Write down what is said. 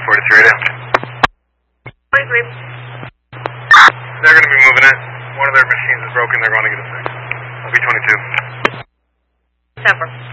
43 radio. 43. They're going to be moving it. One of their machines is broken. They're going to get it fixed. I'll be 22. September.